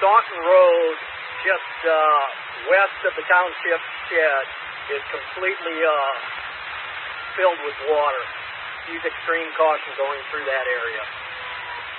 Staunton Road, just west of the township shed, is completely filled with water. Use extreme caution going through that area.